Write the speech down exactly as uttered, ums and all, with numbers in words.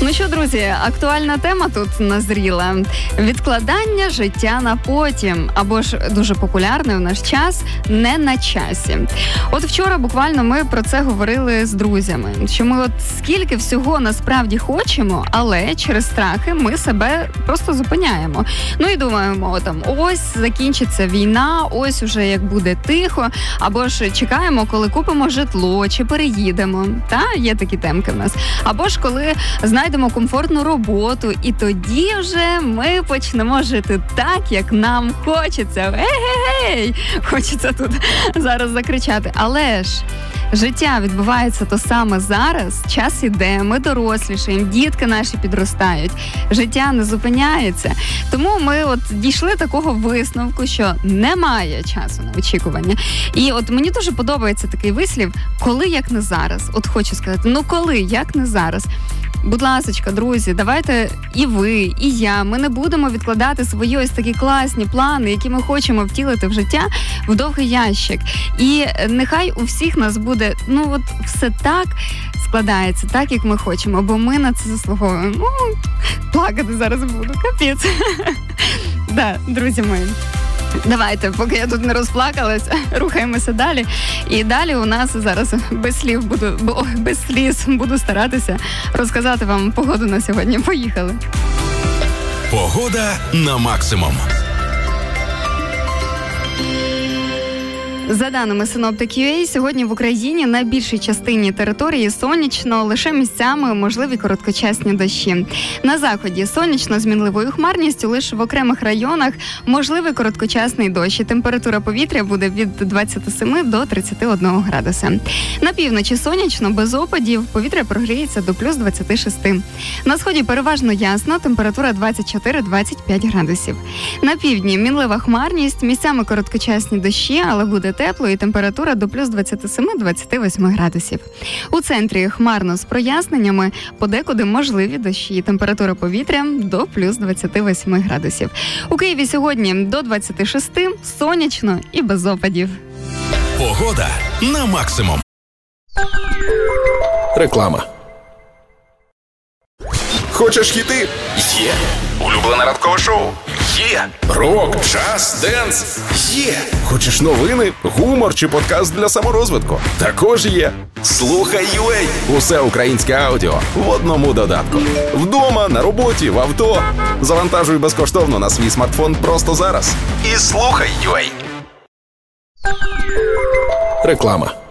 Ну що, друзі, актуальна тема тут назріла. Відкладання життя на потім. Або ж дуже популярне в наш час не на часі. От вчора буквально ми про це говорили з друзями. Що ми от скільки всього насправді хочемо, але через страхи ми себе просто зупиняємо. Ну і думаємо, там, ось закінчиться війна, ось уже як буде тихо, або ж чекаємо, коли купимо житло, чи переїдемо. Та, є такі темки в нас. Або ж коли знайдемо комфортну роботу, і тоді вже ми почнемо жити так, як нам хочеться. Ей-гей-гей! Хочеться тут зараз закричати. Але ж життя відбувається то саме зараз, час іде, ми дорослішаємо, дітки наші підростають, життя не зупиняється. Тому ми от дійшли такого висновку, що немає часу на очікування. І от мені дуже подобається такий вислів, коли як не зараз. От хочу сказати, ну коли як не зараз. Будь ласочка, друзі, давайте і ви, і я, ми не будемо відкладати свої ось такі класні плани, які ми хочемо втілити в життя, в довгий ящик. І нехай у всіх нас буде, ну от все так складається, так, як ми хочемо, бо ми на це заслуговуємо. Ну, плакати зараз буду, капець. Да, друзі мої. Давайте, поки я тут не розплакалась, рухаємося далі. І далі у нас зараз без слів буду, без сліз буду старатися розказати вам погоду на сьогодні. Поїхали. Погода на максимум. За даними Синоптик ю ей, сьогодні в Україні на більшій частині території сонячно, лише місцями можливі короткочасні дощі. На заході сонячно з мінливою хмарністю, лише в окремих районах можливий короткочасний дощ. Температура повітря буде від двадцяти семи до тридцяти одного градуса. На півночі сонячно, без опадів, повітря прогріється до плюс двадцяти шести. На сході переважно ясно, температура двадцять чотири - двадцять п'ять градусів. На півдні мінлива хмарність, місцями короткочасні дощі, але буде тепло і температура до плюс двадцяти семи - двадцяти восьми градусів. У центрі хмарно з проясненнями, подекуди можливі дощі. Температура повітря до плюс двадцяти восьми градусів. У Києві сьогодні до двадцяти шести, сонячно і без опадів. Погода на максимум. Реклама. Хочеш хіти? Є. Улюблене ранкове шоу? Є. Рок, джаз, денс? Є. Хочеш новини, гумор чи подкаст для саморозвитку? Також є. Слухай ю ей. Усе українське аудіо в одному додатку. Вдома, на роботі, в авто. Завантажуй безкоштовно на свій смартфон просто зараз. І слухай ю ей. Реклама.